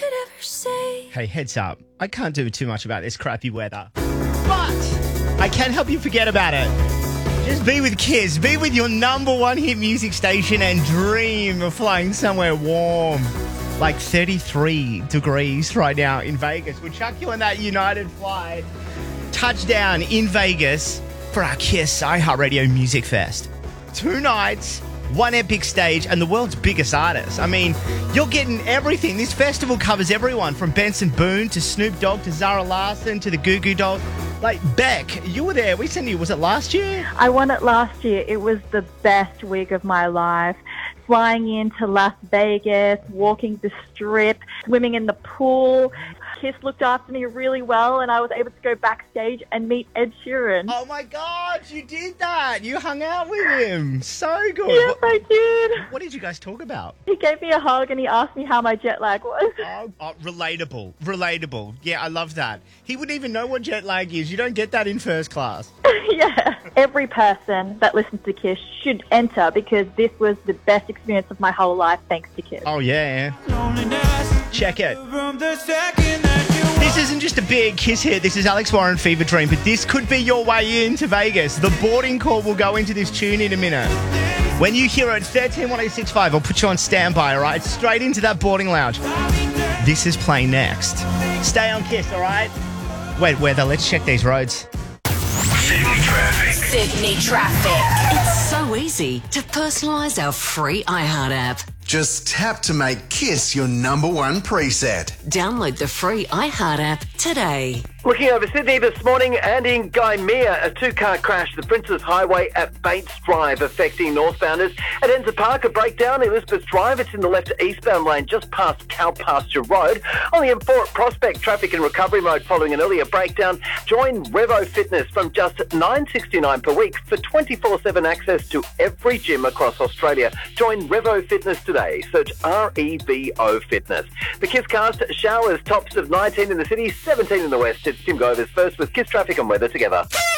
could ever say. Hey, heads up. I can't do too much about this crappy weather. But I can help you forget about it. Just be with Kiss. Be with your number one hit music station and dream of flying somewhere warm. Like 33 degrees right now in Vegas. We'll chuck you on that United flight. Touchdown in Vegas for our Kiss iHeartRadio Music Fest. 2 nights, one epic stage, and the world's biggest artists. I mean, you're getting everything. This festival covers everyone from Benson Boone to Snoop Dogg to Zara Larsson to the Goo Goo Dolls. Like, Beck, you were there. We sent you, was it last year? I won it last year. It was the best week of my life. Flying into Las Vegas, walking the strip, swimming in the pool. Kiss looked after me really well, and I was able to go backstage and meet Ed Sheeran. Oh my God, you did that. You hung out with him. So good. Yes, I did. What did you guys talk about? He gave me a hug and he asked me how my jet lag was. Oh, relatable. Relatable. Yeah, I love that. He wouldn't even know what jet lag is. You don't get that in first class. Yeah. Every person that listens to Kiss should enter because this was the best experience of my whole life thanks to Kiss. Oh, yeah. Check it. This isn't just a big Kiss hit. This is Alex Warren, Fever Dream, but this could be your way into Vegas. The boarding call will go into this tune in a minute. When you hear it, 131065, I'll put you on standby, all right? Straight into that boarding lounge. This is playing next. Stay on Kiss, all right? Wait, weather, let's check these roads. Sydney traffic. It's so easy to personalise our free iHeart app. Just tap to make Kiss your number one preset. Download the free iHeart app today. Looking over Sydney this morning and in Gymea, a 2-car crash, the Princess Highway at Bates Drive, affecting northbounders. At Enza Park, a breakdown, Elizabeth Drive, it's in the left eastbound lane just past Cow Pasture Road. On the M4 at Prospect, traffic in recovery mode following an earlier breakdown. Join Revo Fitness from just $9.69 per week for 24/7 access to every gym across Australia. Join Revo Fitness today. Search REVO Fitness. The Kiss Cast showers, tops of 19 in the city, 17 in the west. It's Tim Govers first with Kiss Traffic and Weather together.